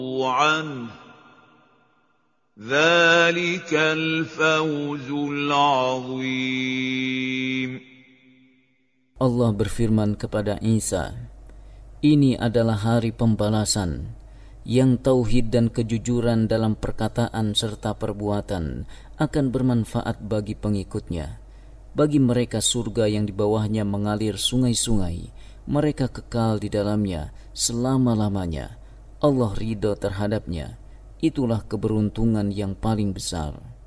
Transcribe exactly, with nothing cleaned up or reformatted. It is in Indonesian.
عنه ذلك الفوز العظيم. Allah berfirman kepada Isa, ini adalah hari pembalasan, yang tauhid dan kejujuran dalam perkataan serta perbuatan akan bermanfaat bagi pengikutnya. Bagi mereka surga yang di bawahnya mengalir sungai-sungai, mereka kekal di dalamnya selama-lamanya. Allah ridha terhadapnya. Itulah keberuntungan yang paling besar.